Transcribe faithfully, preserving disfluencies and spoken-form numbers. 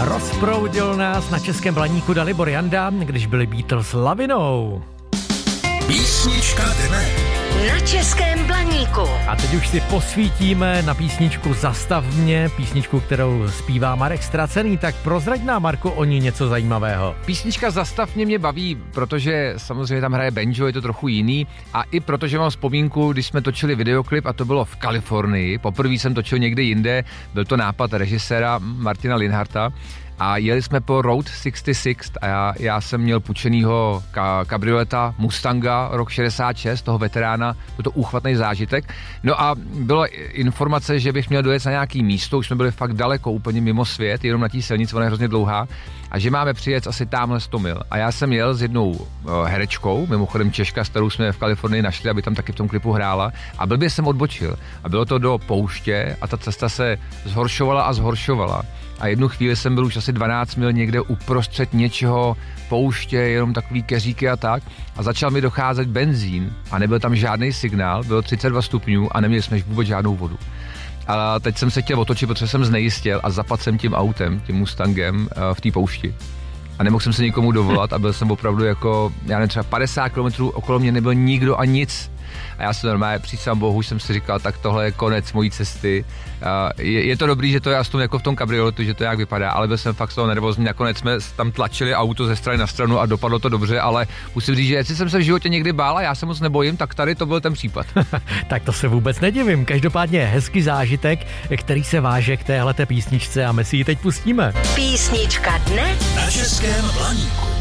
Rozproudil nás na Českém Blaníku Dalibor Janda, když byli Beatles lavinou. Písnička dne na Českém Blaníku. A teď už si posvítíme na písničku Zastav mě, písničku, kterou zpívá Marek Ztracený. Tak prozraď nám, Marku, o ní něco zajímavého. Písnička Zastav mě mě baví, protože samozřejmě tam hraje banjo, je to trochu jiný. A i protože mám vzpomínku, když jsme točili videoklip, a to bylo v Kalifornii. Poprvé jsem točil někde jinde, byl to nápad režiséra Martina Linharta. A jeli jsme po Route šedesát šest a já, já jsem měl půjčenýho ka, kabrioleta Mustanga rok šedesát šest, toho veterána, byl to úchvatný zážitek. No a byla informace, že bych měl dojet na nějaký místo, už jsme byli fakt daleko, úplně mimo svět, jenom na té silnici, ona je hrozně dlouhá, a že máme přijet asi tamhle sto mil. A já jsem jel s jednou uh, herečkou, mimochodem Češka, s kterou jsme v Kalifornii našli, aby tam taky v tom klipu hrála, a blbě jsem odbočil. A bylo to do pouště a ta cesta se zhoršovala a zhoršovala. A jednu chvíli jsem byl už asi dvanáct mil někde uprostřed něčeho, pouště, jenom takový keříky a tak. A začal mi docházet benzín a nebyl tam žádný signál, bylo třicet dva stupňů a neměli jsme vůbec žádnou vodu. A teď jsem se chtěl otočit, protože jsem znejistil a zapadl jsem tím autem, tím Mustangem v té poušti. A nemohl jsem se nikomu dovolat a byl jsem opravdu jako, já nevím, třeba padesát kilometrů okolo mě nebyl nikdo a nic. A já jsem normálně, přísám bohu, jsem si říkal, tak tohle je konec mojí cesty. Je, je to dobrý, že to je aspoň jako v tom kabrioletu, že to jak vypadá, ale byl jsem fakt z toho nervózní. Nakonec jsme tam tlačili auto ze strany na stranu a dopadlo to dobře, ale musím říct, že jestli jsem se v životě někdy bál a já se moc nebojím, tak tady to byl ten případ. Tak to se vůbec nedivím. Každopádně hezký zážitek, který se váže k téhleté písničce a my si ji teď pustíme. Písnička dne na Českém Blaníku.